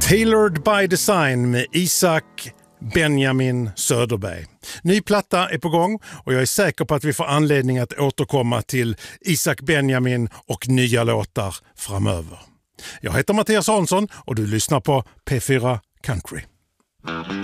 Tailored by Design med Isak Benjamin Söderberg. Ny platta är på gång och jag är säker på att vi får anledning att återkomma till Isak Benjamin och nya låtar framöver. Jag heter Mattias Hansson och du lyssnar på P4 Country.